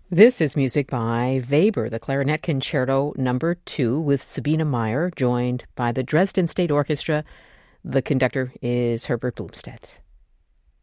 This is music by Weber, the Clarinet Concerto Number 2 with Sabine Meyer, joined by the Dresden State Orchestra. The conductor is Herbert Blumstedt.